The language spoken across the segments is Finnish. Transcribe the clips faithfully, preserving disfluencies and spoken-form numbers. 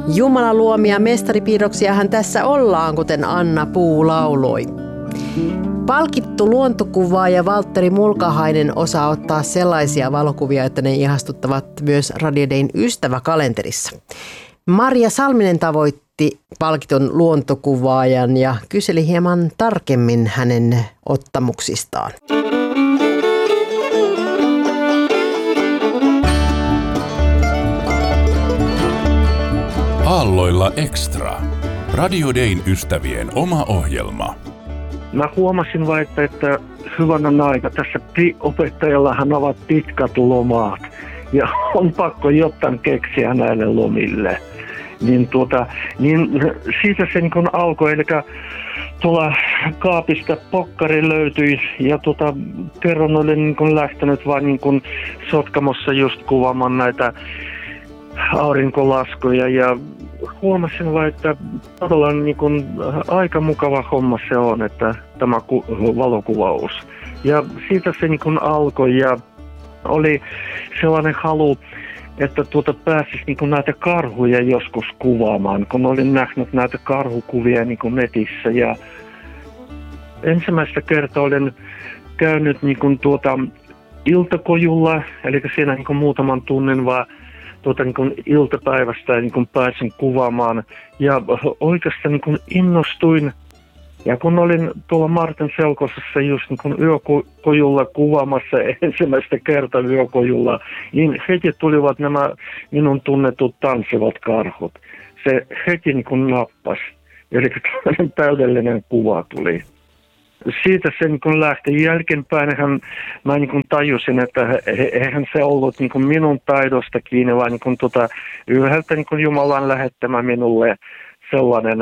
Jumalan luomia mestaripiirroksiahan tässä ollaan, kuten Anna Puu lauloi. Palkittu luontokuvaaja Valtteri Mulkahainen osaa ottaa sellaisia valokuvia, että ne ihastuttavat myös Radio Dayn ystäväkalenterissa. Maria Salminen tavoitti palkitun luontokuvaajan ja kyseli hieman tarkemmin hänen ottamuksistaan. Aalloilla Extra. Radio Dayn ystävien oma ohjelma. Mä huomasin vain, että, että hyvänä aika. Tässä opettajallahan ovat pitkät lomaat ja on pakko jotain keksiä näille lomille. Niin, tuota, niin siitä se niin kun alkoi, eli tuolla kaapista pokkari löytyi ja tuota, kerran olin niin kun lähtenyt vaan niin kun Sotkamossa just kuvaamaan näitä aurinkolaskuja ja huomasin vain, että todella niin kuin aika mukava homma se on, että tämä ku- valokuvaus. Ja siitä se niin kuin alkoi ja oli sellainen halu, että tuota pääsisi niin kuin näitä karhuja joskus kuvaamaan, kun olin nähnyt näitä karhukuvia niin kuin netissä. Ja ensimmäistä kertaa olen käynyt niin kuin tuota iltakojulla, eli siinä niin kuin muutaman tunnin vaan tuota niin kuin iltapäivästä niin kuin pääsin kuvaamaan ja oikeastaan niin kuin innostuin. Ja kun olin tuolla Martin Selkosessa just niin kuin yökojulla kuvaamassa ensimmäistä kertaa yökojulla, niin heti tulivat nämä minun tunnetut tanssivat karhut. Se heti niin kuin nappasi. Eli täydellinen kuva tuli. Siitä se niin kun lähti. Jälkeenpäinhän mä niin kun tajusin, että eihän se ollut niin kun minun taidosta kiinni, vaan niin kun tota, yhdeltä niin kun Jumalan lähettämä minulle sellainen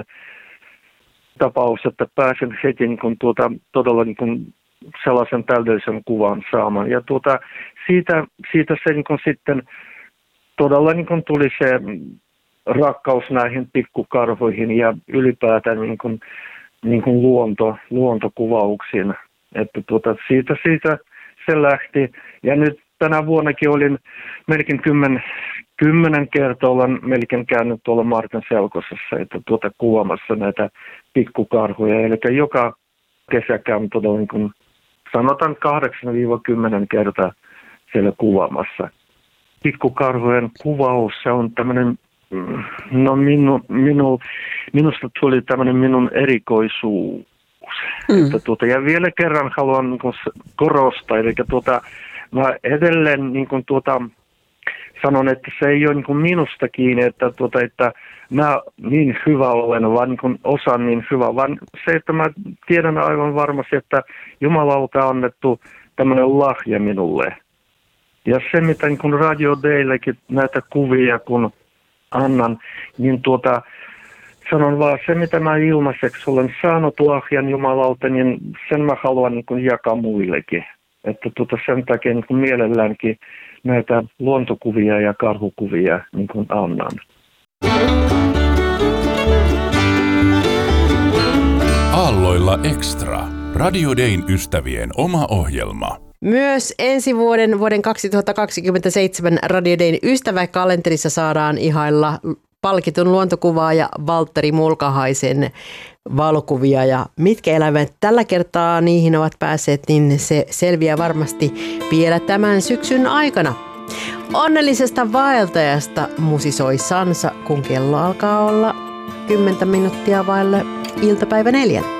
tapaus, että pääsin heti niin kun tuota, todella niin kun sellaisen täydellisen kuvan saamaan. Ja tuota, siitä, siitä se niin kun sitten todella niin kun tuli se rakkaus näihin pikkukarhuihin ja ylipäätään niin kun niin kuin luonto, luontokuvauksiin. Että tuota, siitä, siitä se lähti. Ja nyt tänä vuonnakin olin melkein kymmen, kymmenen kertaa olen melkein käynyt tuolla Martin Selkosessa, että tuota kuvaamassa näitä pikkukarhuja. Eli joka kesä käyn todella niin kuin sanotaan kahdeksan kymmenen kertaa siellä kuvaamassa. Pikkukarhujen kuvaus, se on tämmöinen No minu, minu, minusta tuli tämmöinen minun erikoisuus. Mm. Että tuota, ja vielä kerran haluan niin kuin korostaa, eli tuota, mä edelleen niin kuin tuota, sanon, että se ei ole niin kuin minusta kiinni, että, tuota, että mä niin hyvä olen, vaan niin kuin osaan niin hyvä, vaan se, että mä tiedän aivan varmasti, että Jumalalta on annettu tämmöinen lahja minulle. Ja se, mitä niin kuin Radio Dayllekin näitä kuvia, kun annan, niin tuota, sanon vaan se, mitä mä ilmaiseksi olen saanut lahjan Jumalalta, niin sen mä haluan niin kuin jakaa muillekin. Että tuota, sen takia niin kuin mielelläänkin näitä luontokuvia ja karhukuvia niin kuin annan. Aalloilla Extra. Radio Dayn ystävien oma ohjelma. Myös ensi vuoden, vuoden kaksituhattakaksikymmentäseitsemän Radio Dayn ystäväkalenterissa saadaan ihailla palkitun luontokuvaaja Valtteri Mulkahaisen valokuvia. Ja mitkä eläimet tällä kertaa niihin ovat päässeet, niin se selviää varmasti vielä tämän syksyn aikana. Onnellisesta vaeltajasta musisoi Sansa, kun kello alkaa olla kymmentä minuuttia vaille iltapäivä neljän.